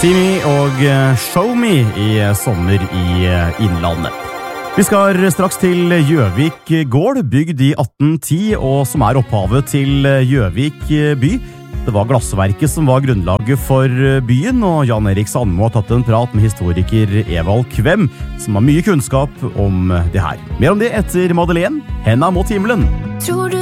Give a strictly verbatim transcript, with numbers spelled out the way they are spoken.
Simi og Show Me i sommer i Innlandet. Vi skal straks til Gjøvik gård, bygd i atten ti, og som er opphavet til Gjøvik by. Det var glassverket som var grunnlaget for byen, og Jan Erik Sandmo har tatt en prat med historiker Evald Kvem, som har mye kunnskap om det her. Mer om det etter Madeleine, Henna mot himmelen. Tror du